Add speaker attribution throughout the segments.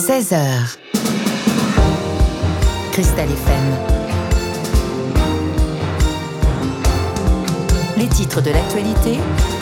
Speaker 1: 16h. Cristal FM. Les titres de l'actualité.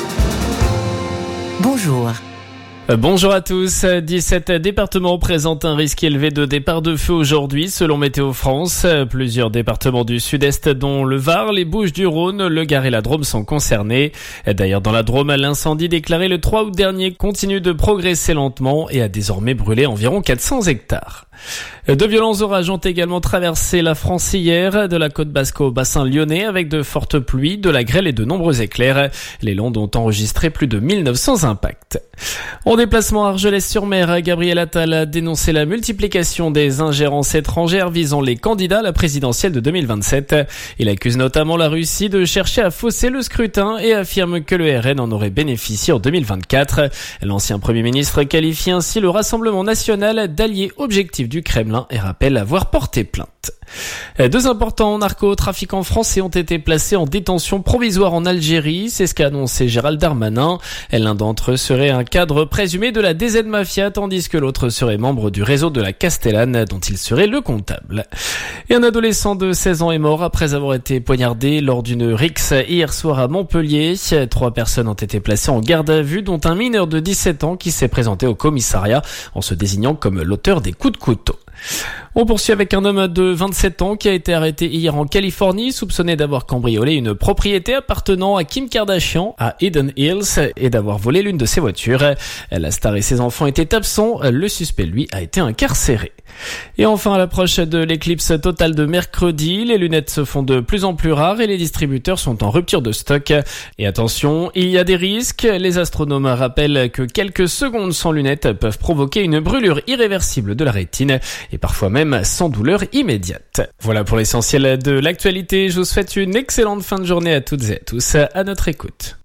Speaker 1: Bonjour.
Speaker 2: Bonjour à tous. 17 départements présentent un risque élevé de départ de feu aujourd'hui selon Météo France. Plusieurs départements du sud-est dont le Var, les Bouches-du-Rhône, le Gard et la Drôme sont concernés. D'ailleurs dans la Drôme, l'incendie déclaré le 3 août dernier continue de progresser lentement et a désormais brûlé environ 400 hectares. De violents orages ont également traversé la France hier, de la côte basque au bassin lyonnais avec de fortes pluies, de la grêle et de nombreux éclairs. Les Landes ont enregistré plus de 1900 impacts. En déplacement à Argelès-sur-Mer, Gabriel Attal a dénoncé la multiplication des ingérences étrangères visant les candidats à la présidentielle de 2027. Il accuse notamment la Russie de chercher à fausser le scrutin et affirme que le RN en aurait bénéficié en 2024. L'ancien Premier ministre qualifie ainsi le Rassemblement national d'allié objectif du Kremlin et rappelle avoir porté plainte. Deux importants narcotrafiquants français ont été placés en détention provisoire en Algérie, c'est ce qu'a annoncé Gérald Darmanin. L'un d'entre eux serait un cadre présumé de la DZ Mafia, tandis que l'autre serait membre du réseau de la Castellane, dont il serait le comptable. Et un adolescent de 16 ans est mort après avoir été poignardé lors d'une rixe hier soir à Montpellier. 3 personnes ont été placées en garde à vue, dont un mineur de 17 ans qui s'est présenté au commissariat en se désignant comme l'auteur des coups de couteau. On poursuit avec un homme de 27 ans qui a été arrêté hier en Californie, soupçonné d'avoir cambriolé une propriété appartenant à Kim Kardashian à Eden Hills et d'avoir volé l'une de ses voitures. La star et ses enfants étaient absents, le suspect lui a été incarcéré. Et enfin, à l'approche de l'éclipse totale de mercredi, les lunettes se font de plus en plus rares et les distributeurs sont en rupture de stock. Et attention, il y a des risques. Les astronomes rappellent que quelques secondes sans lunettes peuvent provoquer une brûlure irréversible de la rétine et parfois même sans douleur immédiate. Voilà pour l'essentiel de l'actualité. Je vous souhaite une excellente fin de journée à toutes et à tous à notre écoute.